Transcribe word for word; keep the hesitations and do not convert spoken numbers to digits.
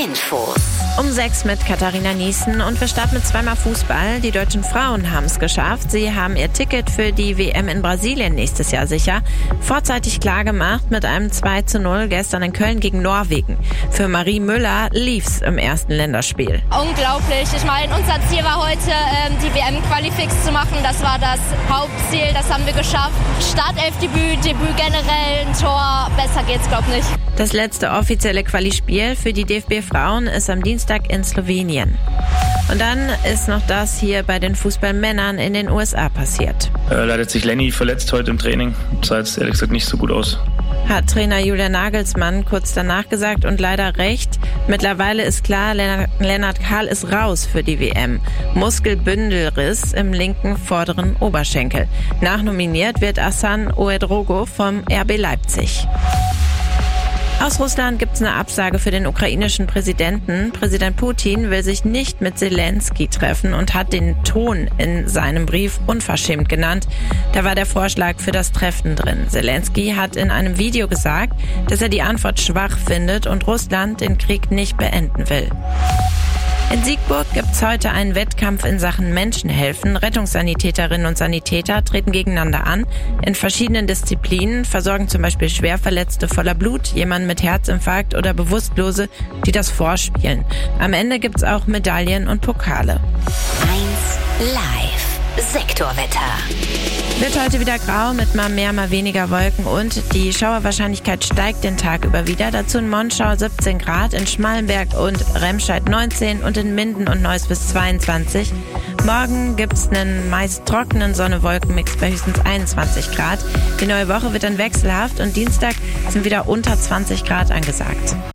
Infos. Um sechs mit Katharina Niesen und wir starten mit zweimal Fußball. Die deutschen Frauen haben es geschafft. Sie haben ihr Ticket für die W M in Brasilien nächstes Jahr sicher. Vorzeitig klargemacht mit einem zwei zu null gestern in Köln gegen Norwegen. Für Marie Müller lief's im ersten Länderspiel. Unglaublich. Ich meine, unser Ziel war heute, ähm, die W M-Qualifix zu machen. Das war das Hauptziel. Das haben wir geschafft. Startelfdebüt, Debüt generell, ein Tor. Besser geht's, glaub nicht. Das letzte offizielle Quali-Spiel für die D F B-Frauen ist am Dienstag in Slowenien. Und dann ist noch das hier bei den Fußballmännern in den U S A passiert. Äh, leider hat sich Lenny verletzt heute im Training. Das sah jetzt ehrlich gesagt nicht so gut aus. Hat Trainer Julian Nagelsmann kurz danach gesagt und leider recht. Mittlerweile ist klar, Lennart, Lennart Kahl ist raus für die W M. Muskelbündelriss im linken vorderen Oberschenkel. Nachnominiert wird Assan Oedrogo vom R B Leipzig. Aus Russland gibt es eine Absage für den ukrainischen Präsidenten. Präsident Putin will sich nicht mit Zelensky treffen und hat den Ton in seinem Brief unverschämt genannt. Da war der Vorschlag für das Treffen drin. Zelensky hat in einem Video gesagt, dass er die Antwort schwach findet und Russland den Krieg nicht beenden will. In Siegburg gibt's heute einen Wettkampf in Sachen Menschenhelfen. Rettungssanitäterinnen und Sanitäter treten gegeneinander an. In verschiedenen Disziplinen versorgen zum Beispiel Schwerverletzte voller Blut, jemanden mit Herzinfarkt oder Bewusstlose, die das vorspielen. Am Ende gibt's auch Medaillen und Pokale. eins Live. Sektorwetter. Wird heute wieder grau mit mal mehr, mal weniger Wolken und die Schauerwahrscheinlichkeit steigt den Tag über wieder. Dazu in Monschau siebzehn Grad, in Schmallenberg und Remscheid neunzehn und in Minden und Neuss bis zweiundzwanzig. Morgen gibt's einen meist trockenen Sonne-Wolken-Mix bei höchstens einundzwanzig Grad. Die neue Woche wird dann wechselhaft und Dienstag sind wieder unter zwanzig Grad angesagt.